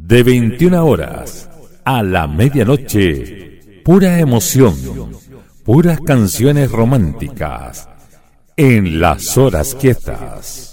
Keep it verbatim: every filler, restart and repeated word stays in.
De veintiuna horas a la medianoche, pura emoción, puras canciones románticas en Las Horas Quietas.